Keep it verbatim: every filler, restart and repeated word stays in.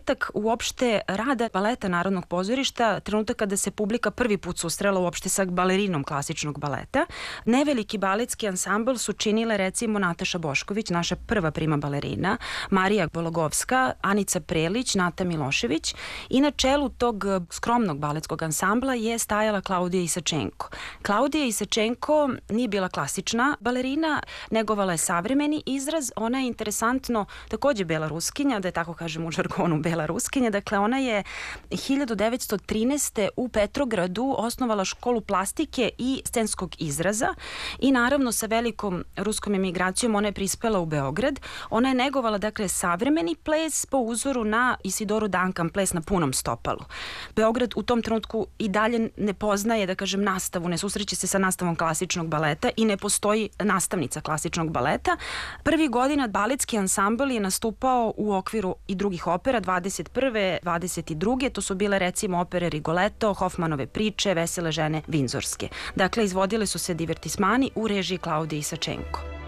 početak uopšte rada baleta Narodnog pozorišta, trenutak kada se publika prvi put susrela uopšte sa balerinom klasičnog baleta. Neveliki baletski ansambl su činile recimo Nataša Bošković, naša prva prima balerina, Marija Bologovska, Anica Prelić, Nata Milošević i na čelu tog skromnog baletskog ansambla je stajala Klaudija Isačenko. Klaudija Isačenko nije bila klasična balerina, negovala je savremeni izraz, ona je interesantno takođe belaruskinja, da je tako kažem u žargonu belaruskinja, dakle ona je hiljadu devetsto trinaeste. u Petrogradu osnovala školu plastike i scenskog izraza i naravno sa velikom ruskom emigracijom ona je prispela u Beograd. Ona je negovala dakle savremeni ples po uzoru na Isidoru Duncan ples na punom stopalu. Beograd u tom trenutku i dalje ne poznaje, da kažem, nastavu, ne susreće se sa nastavom klasičnog baleta i ne postoji nastavnica klasičnog baleta. Prvi godina baletski ansambl je nastupao u okviru i drugih opera, dvadeset prve. dvadeset druge. To su bile recimo opere Rigoletto, Hoffmanove priče, Vesele žene Vinzorske. Dakle, izvodile su se divertismani u režiji Klaudije Isačenko.